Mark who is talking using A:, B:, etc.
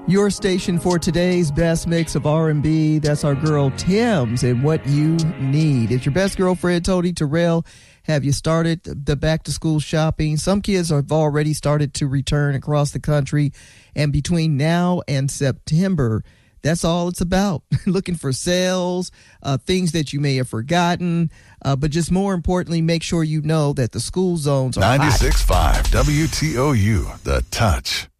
A: Your station for today's best mix of R&B. That's our girl Thames and What You Need. It's your best girlfriend, Tony Terrell. Have you started the back-to-school shopping? Some kids have already started to return across the country. And between now and September, that's all it's about. Looking for sales, things that you may have forgotten. But just more importantly, make sure you know that the school zones are
B: 96.5 WTOU, The Touch.